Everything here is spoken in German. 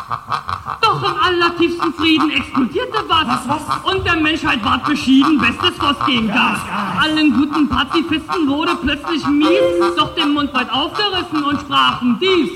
Doch im allertiefsten Frieden explodierte was. Und der Menschheit ward beschieden, bestes Rost gegen Gas. Allen guten Pazifisten wurde plötzlich mies, doch den Mund weit aufgerissen und sprachen dies.